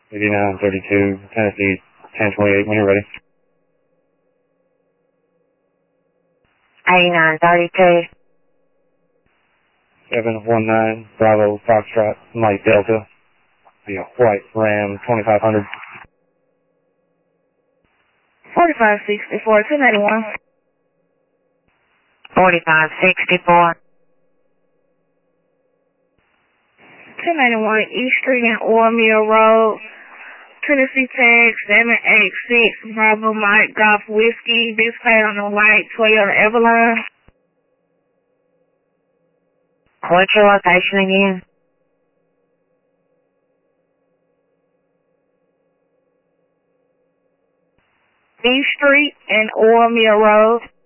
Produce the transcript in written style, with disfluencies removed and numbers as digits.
8932, Tennessee 1028, when you're ready. 8932. 719, Bravo, Foxtrot, Mike Delta. Be a white Ram 2500. 4564, 291. 4564. 291 East Street and Ore Mill Road, Tennessee tag 786, Bravo Mike Golf Whiskey, displayed on the white Toyota Everline. What's your location again? East Street and Ore Mill Road.